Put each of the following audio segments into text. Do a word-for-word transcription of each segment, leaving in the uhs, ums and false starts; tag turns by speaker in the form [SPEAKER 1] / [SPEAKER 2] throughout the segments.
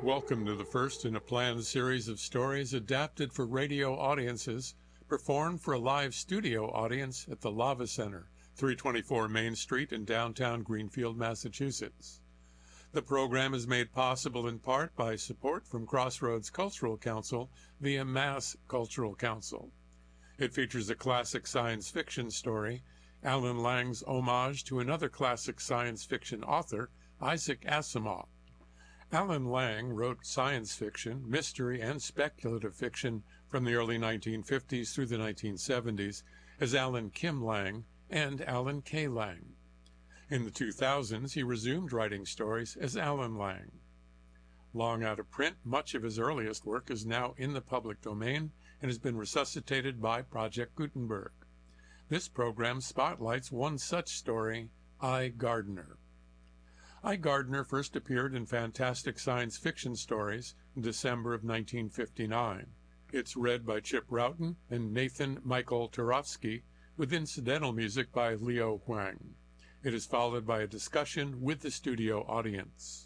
[SPEAKER 1] Welcome to the first in a planned series of stories adapted for radio audiences, performed for a live studio audience at the Lava Center, three twenty-four Main Street in downtown Greenfield, Massachusetts. The program is made possible in part by support from Crossroads Cultural Council via Mass Cultural Council. It features a classic science fiction story, Alan Lang's homage to another classic science fiction author, Isaac Asimov. Alan Lang wrote science fiction, mystery, and speculative fiction from the early nineteen fifties through the nineteen seventies as Alan Kim Lang and Alan K. Lang. In the two thousands, he resumed writing stories as Alan Lang. Long out of print, much of his earliest work is now in the public domain and has been resuscitated by Project Gutenberg. This program spotlights one such story, I, Gardner. I, Gardner first appeared in Fantastic Science Fiction Stories in December of nineteen fifty-nine. It's read by Chip Roughton and Nathan Michael Turovsky, with incidental music by Leo Huang. It is followed by a discussion with the studio audience.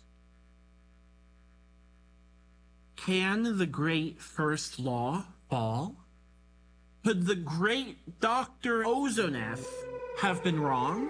[SPEAKER 2] Can the great first law fall? Could the great Doctor Ozoneff have been wrong?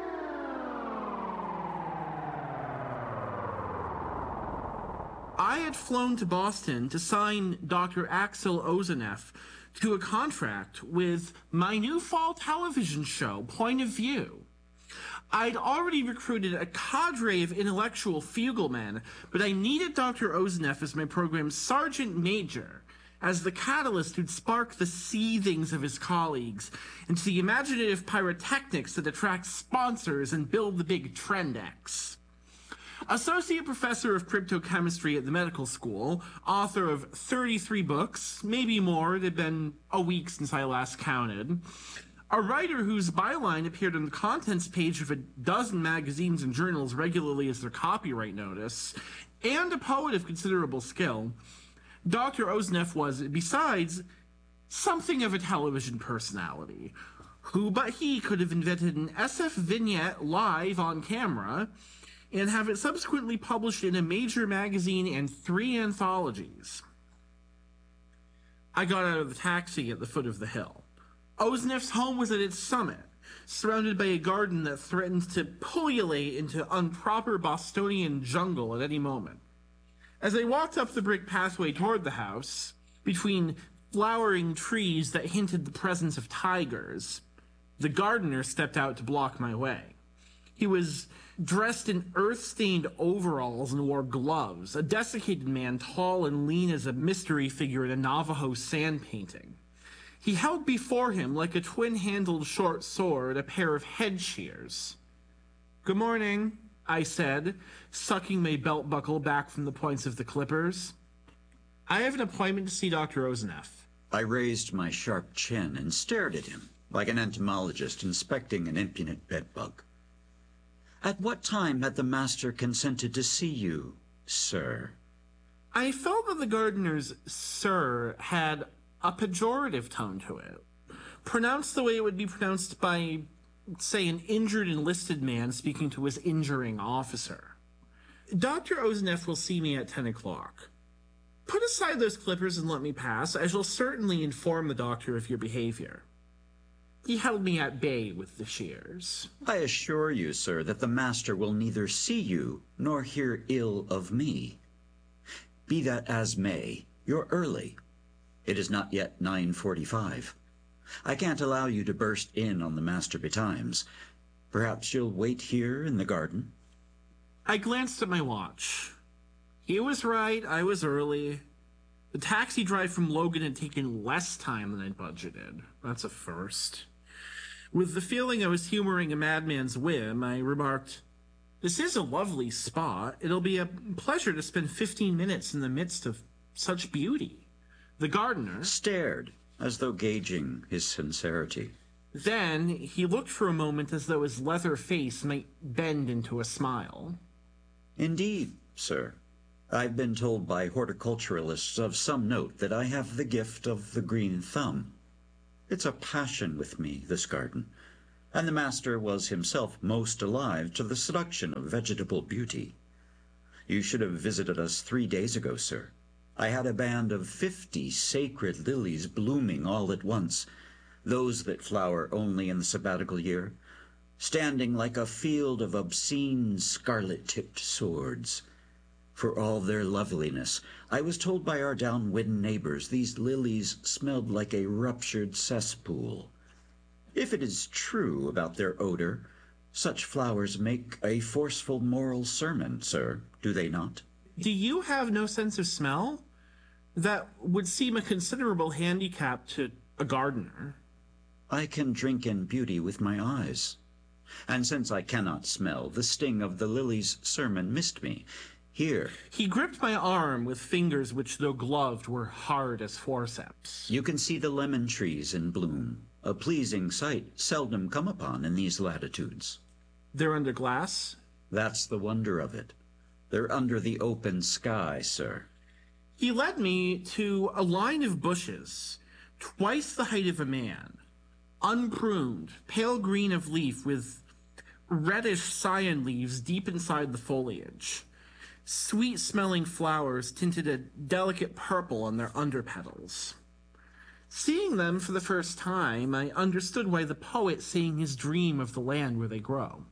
[SPEAKER 2] I had flown to Boston to sign Doctor Axel Ozoneff to a contract with my new fall television show, Point of View. I'd already recruited a cadre of intellectual fuglemen, but I needed Doctor Ozoneff as my program's sergeant major, as the catalyst who'd spark the seethings of his colleagues into the imaginative pyrotechnics that attract sponsors and build the big Trendex. Associate professor of cryptochemistry at the medical school, author of thirty-three books, maybe more, it had been a week since I last counted, a writer whose byline appeared on the contents page of a dozen magazines and journals regularly as their copyright notice, and a poet of considerable skill, Doctor Ozoneff was, besides, something of a television personality. Who but he could have invented an S F vignette live on camera and have it subsequently published in a major magazine and three anthologies? I got out of the taxi at the foot of the hill. Ozoneff's home was at its summit, surrounded by a garden that threatened to pullulate into improper Bostonian jungle at any moment. As I walked up the brick pathway toward the house, between flowering trees that hinted the presence of tigers, the gardener stepped out to block my way. He was dressed in earth-stained overalls and wore gloves, a desiccated man tall and lean as a mystery figure in a Navajo sand painting. He held before him, like a twin-handled short sword, a pair of head shears. "Good morning," I said, sucking my belt buckle back from the points of the clippers. "I have an appointment to see Doctor Ozoneff."
[SPEAKER 3] I raised my sharp chin and stared at him, like an entomologist inspecting an impudent bedbug. "At what time had the master consented to see you, sir?"
[SPEAKER 2] I felt that the gardener's "sir" had a pejorative tone to it, pronounced the way it would be pronounced by, say, an injured enlisted man speaking to his injuring officer. "Doctor Ozoneff will see me at ten o'clock. Put aside those clippers and let me pass. I shall certainly inform the doctor of your behavior." He held me at bay with the shears.
[SPEAKER 3] "I assure you, sir, that the master will neither see you nor hear ill of me. Be that as may, you're early. It is not yet nine forty-five. I can't allow you to burst in on the master betimes. Perhaps you'll wait here in the garden?"
[SPEAKER 2] I glanced at my watch. He was right, I was early. The taxi drive from Logan had taken less time than I'd budgeted. That's a first. With the feeling I was humoring a madman's whim, I remarked, "This is a lovely spot. It'll be a pleasure to spend fifteen minutes in the midst of such beauty." The gardener
[SPEAKER 3] stared, as though gauging his sincerity.
[SPEAKER 2] Then he looked for a moment as though his leather face might bend into a smile.
[SPEAKER 3] "Indeed, sir. I've been told by horticulturalists of some note that I have the gift of the green thumb. It's a passion with me, this garden, and the master was himself most alive to the seduction of vegetable beauty. You should have visited us three days ago, sir. I had a band of fifty sacred lilies blooming all at once, those that flower only in the sabbatical year, standing like a field of obscene scarlet-tipped swords. For all their loveliness, I was told by our downwind neighbors these lilies smelled like a ruptured cesspool. If it is true about their odor, such flowers make a forceful moral sermon, sir, do they not?
[SPEAKER 2] Do you have no sense of smell? That would seem a considerable handicap to a gardener.
[SPEAKER 3] I can drink in beauty with my eyes. And since I cannot smell, the sting of the lily's sermon missed me. Here.
[SPEAKER 2] He gripped my arm with fingers which, though gloved, were hard as forceps.
[SPEAKER 3] You can see the lemon trees in bloom, a pleasing sight seldom come upon in these latitudes.
[SPEAKER 2] They're under glass?
[SPEAKER 3] That's the wonder of it. They're under the open sky, sir.
[SPEAKER 2] He led me to a line of bushes, twice the height of a man, unpruned, pale green of leaf with reddish cyan leaves deep inside the foliage. Sweet-smelling flowers tinted a delicate purple on their underpetals. Seeing them for the first time, I understood why the poet sang his dream of the land where they grow.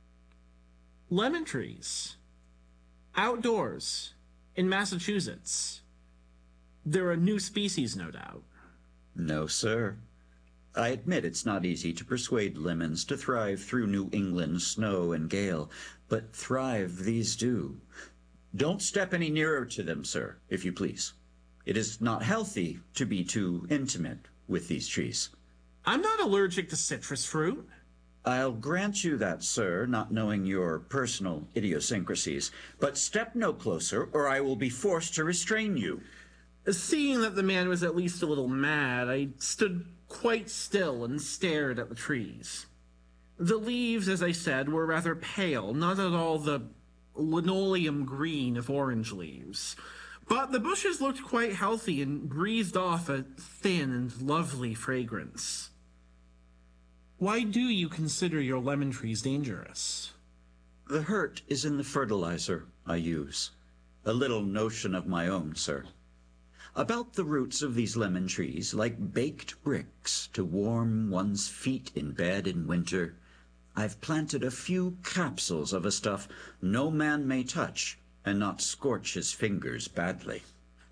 [SPEAKER 2] Lemon trees. Outdoors. In Massachusetts. They're a new species, no doubt.
[SPEAKER 3] No, sir. I admit it's not easy to persuade lemons to thrive through New England's snow and gale, but thrive these do. Don't step any nearer to them, sir, if you please. It is not healthy to be too intimate with these trees.
[SPEAKER 2] I'm not allergic to citrus fruit.
[SPEAKER 3] I'll grant you that, sir, not knowing your personal idiosyncrasies. But step no closer, or I will be forced to restrain you.
[SPEAKER 2] Seeing that the man was at least a little mad, I stood quite still and stared at the trees. The leaves, as I said, were rather pale, not at all the linoleum green of orange leaves. But the bushes looked quite healthy and breathed off a thin and lovely fragrance. Why do you consider your lemon trees dangerous?
[SPEAKER 3] The hurt is in the fertilizer I use. A little notion of my own, sir. About the roots of these lemon trees, like baked bricks to warm one's feet in bed in winter, I've planted a few capsules of a stuff no man may touch and not scorch his fingers badly.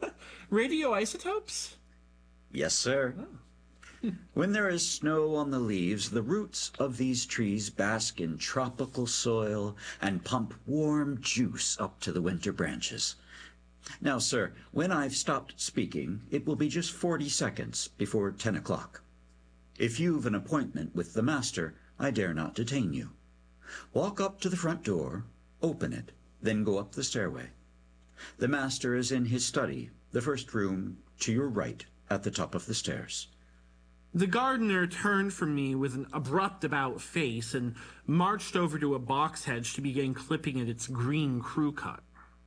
[SPEAKER 2] Radioisotopes?
[SPEAKER 3] Yes, sir. Oh. When there is snow on the leaves, the roots of these trees bask in tropical soil and pump warm juice up to the winter branches. Now, sir, when I've stopped speaking, it will be just forty seconds before ten o'clock. If you've an appointment with the master, I dare not detain you. Walk up to the front door, open it, then go up the stairway. The master is in his study, the first room to your right at the top of the stairs.
[SPEAKER 2] The gardener turned from me with an abrupt about face and marched over to a box hedge to begin clipping at its green crew cut.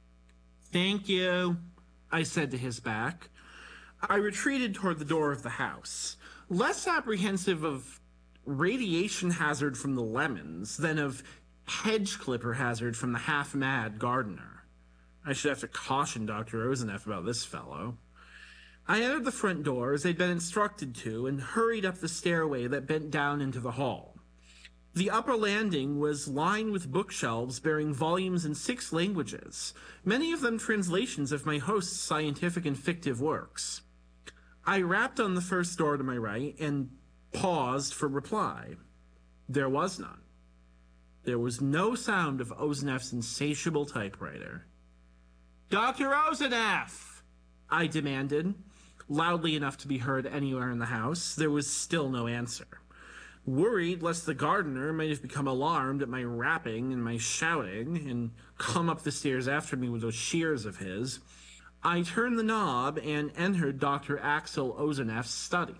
[SPEAKER 2] "Thank you," I said to his back. I retreated toward the door of the house, less apprehensive of radiation hazard from the lemons than of hedge clipper hazard from the half-mad gardener. I should have to caution Doctor Ozeneff about this fellow. I entered the front door as I'd been instructed to and hurried up the stairway that bent down into the hall. The upper landing was lined with bookshelves bearing volumes in six languages, many of them translations of my host's scientific and fictive works. I rapped on the first door to my right and paused for reply. There was none. There was no sound of Ozeneff's insatiable typewriter. "Doctor Ozeneff!" I demanded, loudly enough to be heard anywhere in the house. There was still no answer. Worried lest the gardener might have become alarmed at my rapping and my shouting and come up the stairs after me with those shears of his, I turned the knob and entered Doctor Axel Ozeneff's study.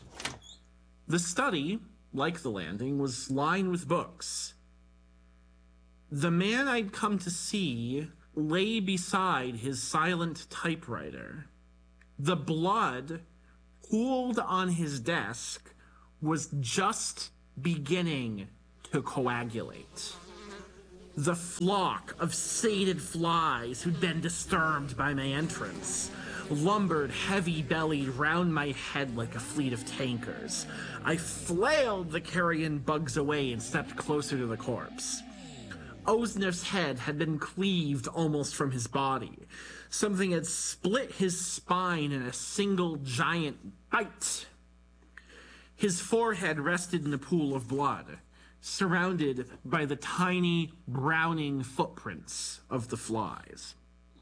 [SPEAKER 2] The study, like the landing, was lined with books. The man I'd come to see lay beside his silent typewriter. The blood pooled on his desk was just beginning to coagulate. The flock of sated flies who'd been disturbed by my entrance lumbered heavy-bellied round my head like a fleet of tankers. I flailed the carrion bugs away and stepped closer to the corpse. Oznef's head had been cleaved almost from his body. Something had split his spine in a single giant bite. His forehead rested in a pool of blood, surrounded by the tiny, browning footprints of the flies.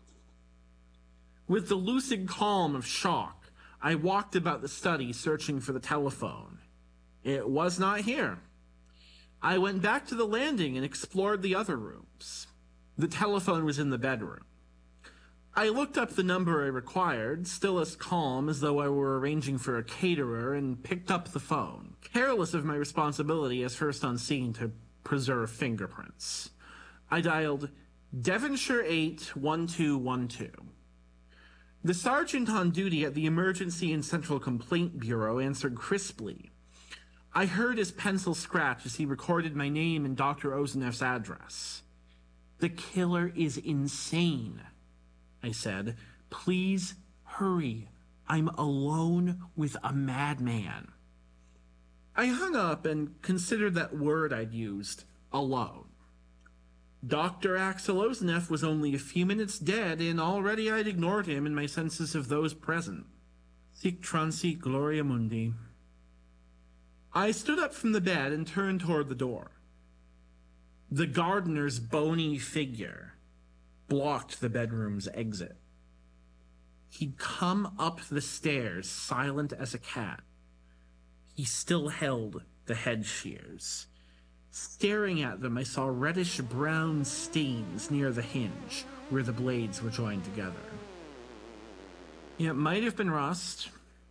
[SPEAKER 2] With the lucid calm of shock, I walked about the study searching for the telephone. It was not here. I went back to the landing and explored the other rooms. The telephone was in the bedroom. I looked up the number I required, still as calm as though I were arranging for a caterer, and picked up the phone, careless of my responsibility as first on scene to preserve fingerprints. I dialed Devonshire eight one two one two. The sergeant on duty at the Emergency and Central Complaint Bureau answered crisply. I heard his pencil scratch as he recorded my name and Doctor Ozenef's address. "The killer is insane," I said. "Please hurry. I'm alone with a madman." I hung up and considered that word I'd used, alone. Doctor Axel Ozenef was only a few minutes dead, and already I'd ignored him in my senses of those present. Sic transit gloria mundi. I stood up from the bed and turned toward the door. The gardener's bony figure blocked the bedroom's exit. He'd come up the stairs, silent as a cat. He still held the head shears. Staring at them, I saw reddish-brown stains near the hinge, where the blades were joined together. It might have been rust.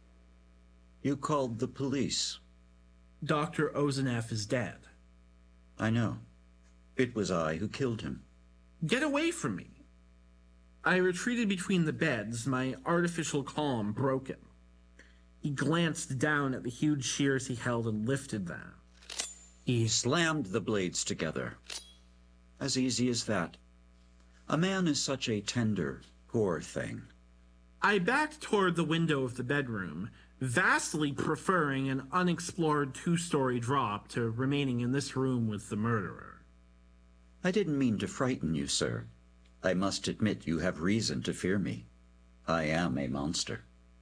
[SPEAKER 3] You called the police.
[SPEAKER 2] Doctor Ozenef is dead.
[SPEAKER 3] I know. It was I who killed him.
[SPEAKER 2] Get away from me. I retreated between the beds, my artificial calm broken. He glanced down at the huge shears he held and lifted them.
[SPEAKER 3] He slammed the blades together. As easy as that. A man is such a tender, poor thing.
[SPEAKER 2] I backed toward the window of the bedroom, vastly preferring an unexplored two-story drop to remaining in this room with the murderer.
[SPEAKER 3] I didn't mean to frighten you, sir. I must admit you have reason to fear me. I am a monster.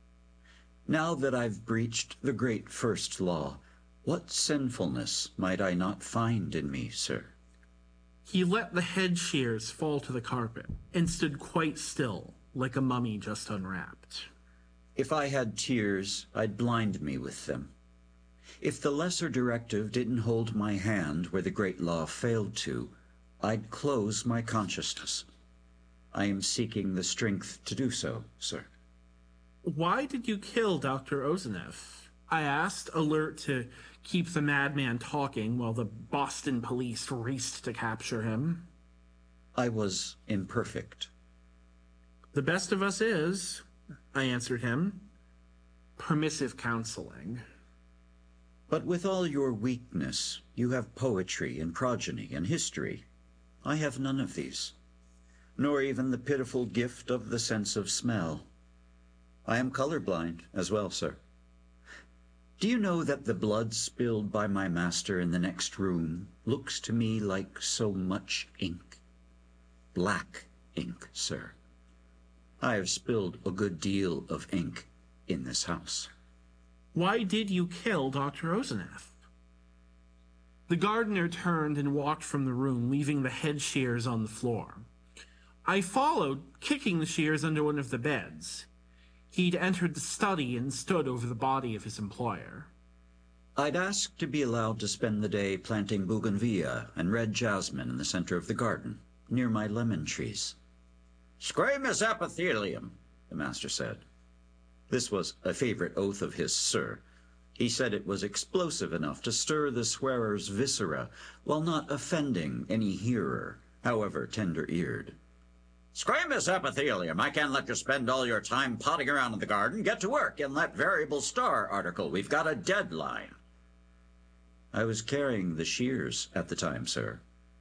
[SPEAKER 3] Now that I've breached the great first law, what sinfulness might I not find in me, sir?
[SPEAKER 2] He let the head shears fall to the carpet and stood quite still, like a mummy just unwrapped.
[SPEAKER 3] If I had tears, I'd blind me with them. If the lesser directive didn't hold my hand where the great law failed to, I'd close my consciousness. I am seeking the strength to do so, sir.
[SPEAKER 2] Why did you kill Doctor Ozenef? I asked, alert to keep the madman talking while the Boston police raced to capture him.
[SPEAKER 3] I was imperfect.
[SPEAKER 2] The best of us is, I answered him. Permissive counseling.
[SPEAKER 3] But with all your weakness, you have poetry and progeny and history. I have none of these, nor even the pitiful gift of the sense of smell. I am colorblind as well, sir. Do you know that the blood spilled by my master in the next room looks to me like so much ink? Black ink, sir. I have spilled a good deal of ink in this house.
[SPEAKER 2] Why did you kill Doctor Ozenef? The gardener turned and walked from the room, leaving the head shears on the floor. I followed, kicking the shears under one of the beds. He'd entered the study and stood over the body of his employer.
[SPEAKER 3] I'd ask to be allowed to spend the day planting bougainvillea and red jasmine in the center of the garden, near my lemon trees. Squamous epithelium, the master said. This was a favorite oath of his, sir. He said it was explosive enough to stir the swearer's viscera while not offending any hearer, however tender-eared. Squamous epithelium. I can't let you spend all your time potting around in the garden. Get to work in that variable star article. We've got a deadline. I was carrying the shears at the time, sir.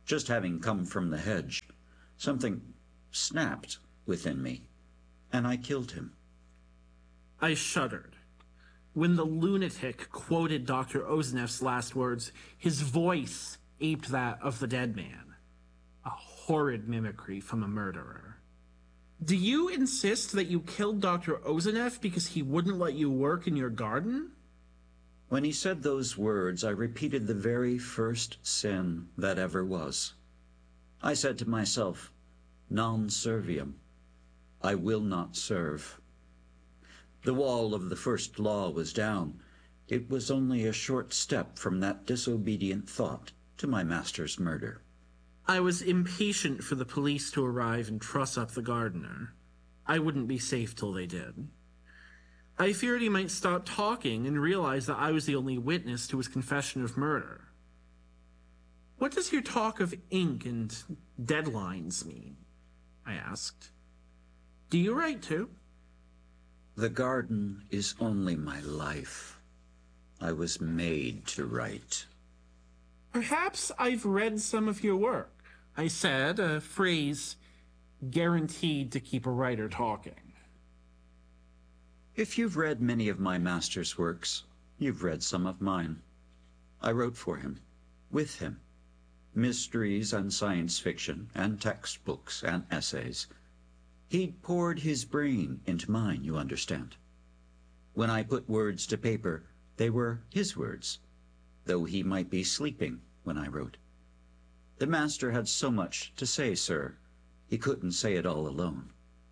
[SPEAKER 3] just having come from the hedge. Something snapped within me, and I killed him.
[SPEAKER 2] I shuddered. When the lunatic quoted Doctor Ozeneff's last words, his voice aped that of the dead man. A horrid mimicry from a murderer. Do you insist that you killed Doctor Ozeneff because he wouldn't let you work in your garden?
[SPEAKER 3] When he said those words, I repeated the very first sin that ever was. I said to myself, non serviam, I will not serve. The wall of the first law was down. It was only a short step from that disobedient thought to my master's murder.
[SPEAKER 2] I was impatient for the police to arrive and truss up the gardener. I wouldn't be safe till they did. I feared he might stop talking and realize that I was the only witness to his confession of murder. What does your talk of ink and deadlines mean? I asked. Do you write too?
[SPEAKER 3] The garden is only my life. I was made to write.
[SPEAKER 2] Perhaps I've read some of your work, I said, a phrase guaranteed to keep a writer talking.
[SPEAKER 3] If you've read many of my master's works, you've read some of mine. I wrote for him, with him, mysteries and science fiction and textbooks and essays. He'd poured his brain into mine, you understand. When I put words to paper, they were his words, though he might be sleeping when I wrote. The master had so much to say, sir, he couldn't say it all alone.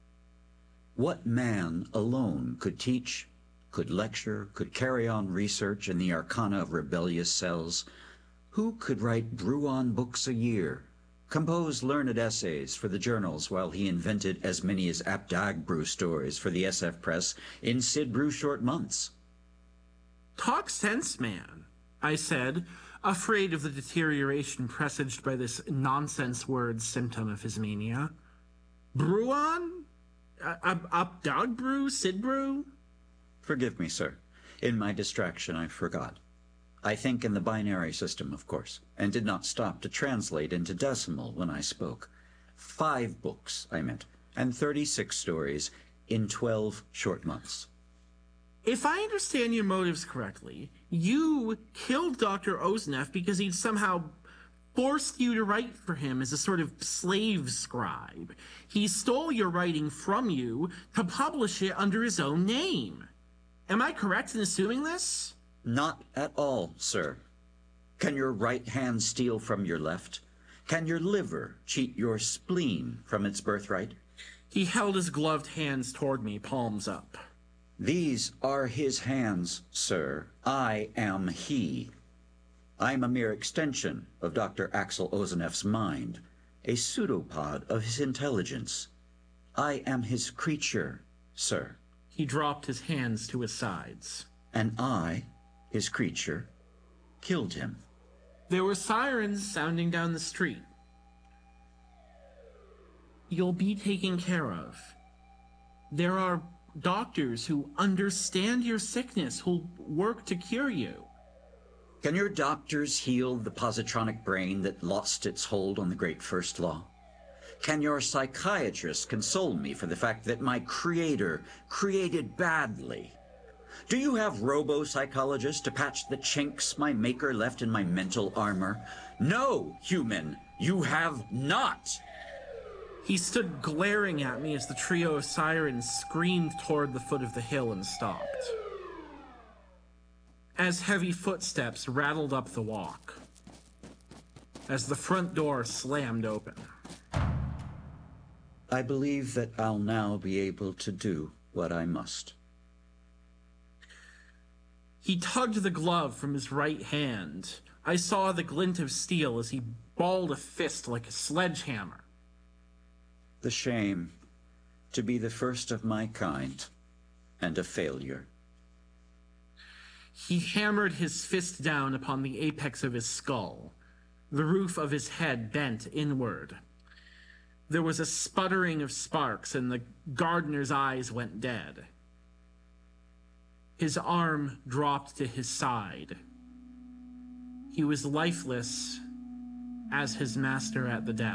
[SPEAKER 3] What man alone could teach, could lecture, could carry on research in the arcana of rebellious cells? Who could write Bruon books a year, compose learned essays for the journals while he invented as many as Apdagbrew stories for the S F Press in Sid Brew short months?
[SPEAKER 2] Talk sense, man, I said, afraid of the deterioration presaged by this nonsense word symptom of his mania. Bruon? Apdagbrew? Sid Brew?
[SPEAKER 3] Forgive me, sir. In my distraction, I forgot. I think in the binary system, of course, and did not stop to translate into decimal when I spoke. Five books, I meant, and thirty-six stories in twelve short months.
[SPEAKER 2] If I understand your motives correctly, you killed Doctor Ozeneff because he'd somehow forced you to write for him as a sort of slave scribe. He stole your writing from you to publish it under his own name. Am I correct in assuming this?
[SPEAKER 3] Not at all, sir. Can your right hand steal from your left? Can your liver cheat your spleen from its birthright?
[SPEAKER 2] He held his gloved hands toward me, palms up.
[SPEAKER 3] These are his hands, sir. I am he. I am a mere extension of Doctor Axel Ozeneff's mind, a pseudopod of his intelligence. I am his creature, sir.
[SPEAKER 2] He dropped his hands to his sides.
[SPEAKER 3] And I, his creature, killed him.
[SPEAKER 2] There were sirens sounding down the street. You'll be taken care of. There are doctors who understand your sickness, who'll work to cure you.
[SPEAKER 3] Can your doctors heal the positronic brain that lost its hold on the great first law? Can your psychiatrists console me for the fact that my creator created badly? Do you have robo-psychologists to patch the chinks my maker left in my mental armor? No, human, you have not!
[SPEAKER 2] He stood glaring at me as the trio of sirens screamed toward the foot of the hill and stopped. As heavy footsteps rattled up the walk, as the front door slammed open.
[SPEAKER 3] I believe that I'll now be able to do what I must.
[SPEAKER 2] He tugged the glove from his right hand. I saw the glint of steel as he balled a fist like a sledgehammer.
[SPEAKER 3] The shame to be the first of my kind and a failure.
[SPEAKER 2] He hammered his fist down upon the apex of his skull. The roof of his head bent inward. There was a sputtering of sparks, and the gardener's eyes went dead. His arm dropped to his side. He was lifeless as his master at the desk.